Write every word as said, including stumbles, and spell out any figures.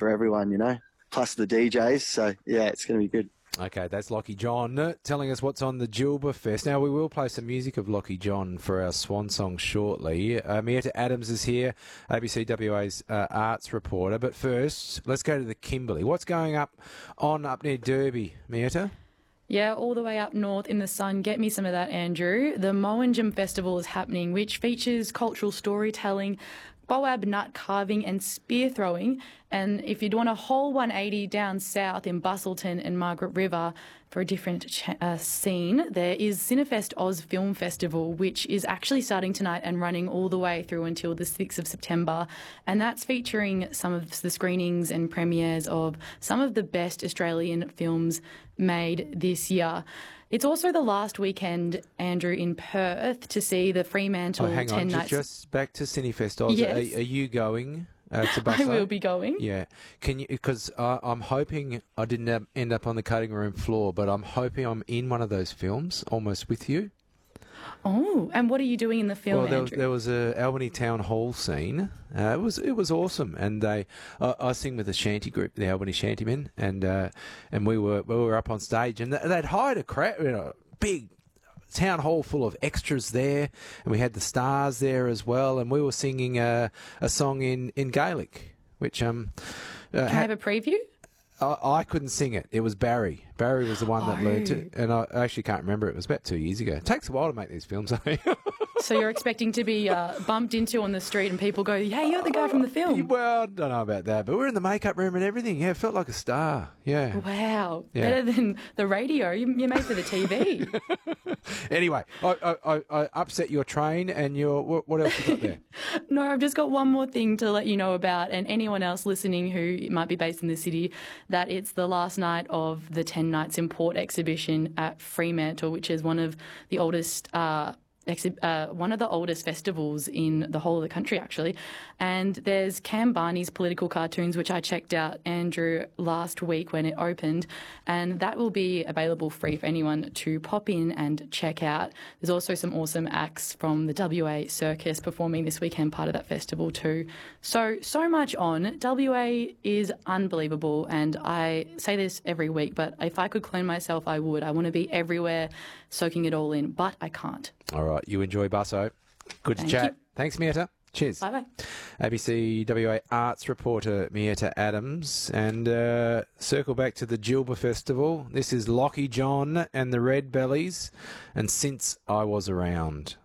for everyone, you know, plus the D Js. So, yeah, it's going to be good. Okay, that's Lockie John uh, telling us what's on the Julba Fest. Now, we will play some music of Lockie John for our swan song shortly. Uh, Mieta Adams is here, A B C W A's uh, arts reporter. But first, let's go to the Kimberley. What's going up on up near Derby, Mieta? Yeah, all the way up north in the sun. Get me some of that, Andrew. The Mowanjum Festival is happening, which features cultural storytelling, boab nut carving and spear throwing. And if you'd want a whole one eighty down south in Bustleton and Margaret River for a different ch- uh, scene, there is Cinefest Oz Film Festival, which is actually starting tonight and running all the way through until the sixth of September. And that's featuring some of the screenings and premieres of some of the best Australian films made this year. It's also the last weekend, Andrew, in Perth to see the Fremantle Oh, hang ten on, nights. just back to Cinefest Oz. Yes. Are, are you going uh, to I Busso? will be going. Yeah. Can you? Because uh, I'm hoping I didn't have- end up on the cutting room floor, but I'm hoping I'm in one of those films, almost with you. Oh, and what are you doing in the film, Well, there was, Andrew? there was a Albany Town Hall scene. Uh, it was it was awesome, and they I, I sing with the shanty group, the Albany Shantymen, and uh, and we were we were up on stage, and they'd hired a crowd, you know, big town hall full of extras there, and we had the stars there as well, and we were singing a a song in, in Gaelic, which um. Uh, Can I have a preview? I, I couldn't sing it. It was Barry. Barry was the one that Oh. learnt it, and I actually can't remember. It was about two years ago. It takes a while to make these films. So you're expecting to be uh, bumped into on the street and people go, hey, you're the guy from the film. Well, I don't know about that, but we're in the makeup room and everything. Yeah, it felt like a star. Yeah. Wow. Yeah. Better than the radio. You- You're made for the T V. Anyway, I, I, I, I upset your train, and your what, what else you got there? No, I've just got one more thing to let you know about, and anyone else listening who might be based in the city, that it's the last night of the ten Nights in Port exhibition at Fremantle, which is one of the oldest uh Exhi- uh, one of the oldest festivals in the whole of the country, actually. And there's Cam Barney's political cartoons, which I checked out, Andrew, last week when it opened. And that will be available free for anyone to pop in and check out. There's also some awesome acts from the W A Circus performing this weekend, part of that festival too. So, so much on. W A is unbelievable. And I say this every week, but if I could clone myself, I would. I want to be everywhere, soaking it all in, but I can't. All right, you enjoy Busso. Good to Thank chat. you. Thanks, Mieta. Cheers. Bye-bye. A B C W A arts reporter Mieta Adams. And uh, circle back to the Julba Festival. This is Lockie John and the Red Bellies, and Since I Was Around.